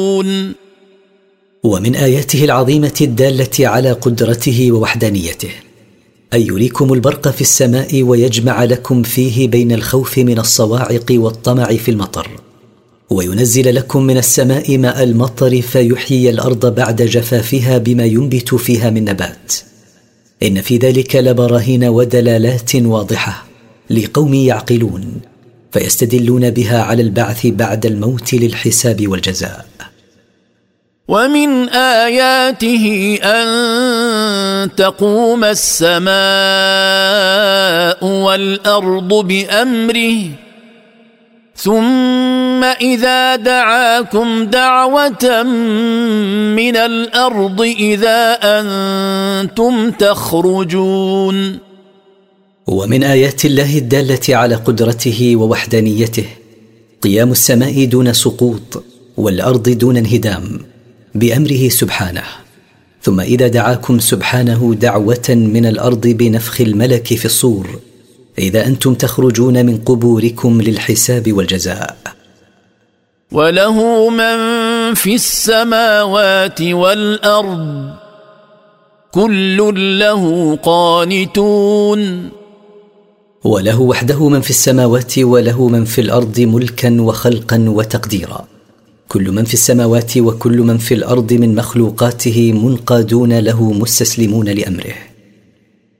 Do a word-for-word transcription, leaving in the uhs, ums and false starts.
ومن آياته العظيمة الدالة على قدرته ووحدانيته أن يريكم البرق في السماء ويجمع لكم فيه بين الخوف من الصواعق والطمع في المطر، وينزل لكم من السماء ماء المطر فيحيي الأرض بعد جفافها بما ينبت فيها من نبات. إن في ذلك لبراهين ودلالات واضحة لقوم يعقلون فيستدلون بها على البعث بعد الموت للحساب والجزاء. ومن آياته أن تقوم السماء والأرض بأمره ثم إذا دعاكم دعوة من الأرض إذا أنتم تخرجون. ومن آيات الله الدالة على قدرته ووحدانيته قيام السماء دون سقوط والأرض دون انهدام بأمره سبحانه، ثم إذا دعاكم سبحانه دعوة من الأرض بنفخ الملك في الصور إذا أنتم تخرجون من قبوركم للحساب والجزاء. وله من في السماوات والأرض كل له قانتون. وله وحده من في السماوات وله من في الأرض ملكا وخلقا وتقديرا. كل من في السماوات وكل من في الأرض من مخلوقاته منقادون له مستسلمون لأمره.